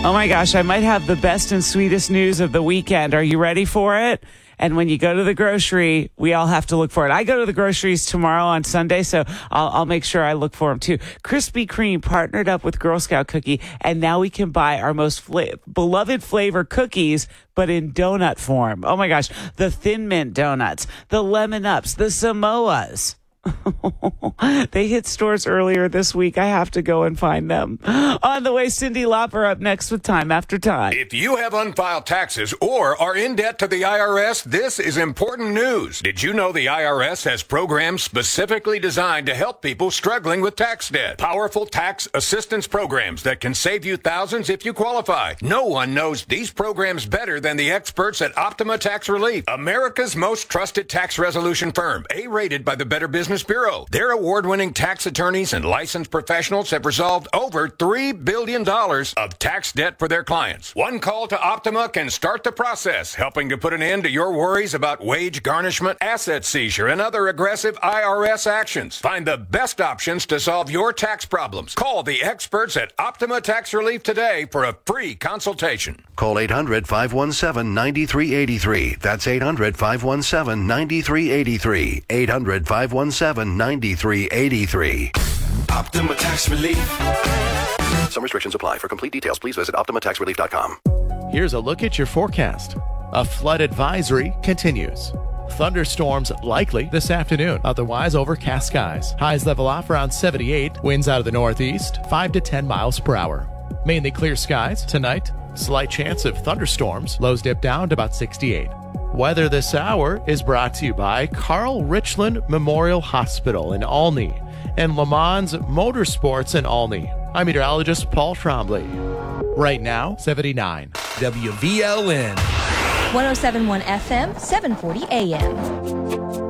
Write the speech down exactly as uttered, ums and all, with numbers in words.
Oh my gosh, I might have the best and sweetest news of the weekend. Are you ready for it? And when you go to the grocery, we all have to look for it. I go to the groceries tomorrow on Sunday, so I'll, I'll make sure I look for them too. Krispy Kreme partnered up with Girl Scout Cookie, and now we can buy our most fla- beloved flavor cookies, but in donut form. Oh my gosh, the Thin Mint donuts, the Lemon Ups, the Samoas. They hit stores earlier this week. I have to go and find them. On the way, Cyndi Lauper up next with Time After Time. If you have unfiled taxes or are in debt to the I R S, this is important news. Did you know the I R S has programs specifically designed to help people struggling with tax debt? Powerful tax assistance programs that can save you thousands if you qualify. No one knows these programs better than the experts at Optima Tax Relief, America's most trusted tax resolution firm, A-rated by the Better Business Bureau. Their award-winning tax attorneys and licensed professionals have resolved over three billion dollars of tax debt for their clients. One call to Optima can start the process, helping to put an end to your worries about wage garnishment, asset seizure, and other aggressive I R S actions. Find the best options to solve your tax problems. Call the experts at Optima Tax Relief today for a free consultation. Call eight hundred, five one seven, nine three eight three. That's eight hundred, five one seven, nine three eight three. eight hundred, five one seven, nine three eight three. Optima Tax Relief. Some restrictions apply. For complete details, please visit optima tax relief dot com. Here's a look at your forecast. A flood advisory continues. Thunderstorms likely this afternoon. Otherwise, overcast skies. Highs level off around seventy-eight. Winds out of the northeast, five to ten miles per hour. Mainly clear skies tonight. Slight chance of thunderstorms. Lows dip down to about sixty-eight. Weather this hour is brought to you by Carl Richland Memorial Hospital in Olney and Le Mans Motorsports in Olney. I'm meteorologist Paul Trombley. Right now, seventy-nine. W V L N. one oh seven point one F M, seven forty A M.